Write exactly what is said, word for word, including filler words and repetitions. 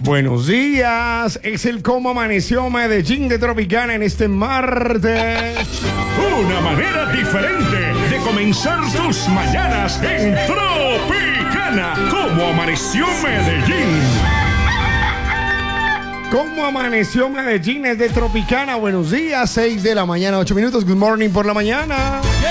Buenos días, es el Cómo Amaneció Medellín de Tropicana en este martes. Una manera diferente de comenzar tus mañanas en Tropicana. Cómo Amaneció Medellín. ¿Cómo amaneció Medellín? Es de Tropicana. Buenos días, seis de la mañana, ocho minutos. Good morning por la mañana.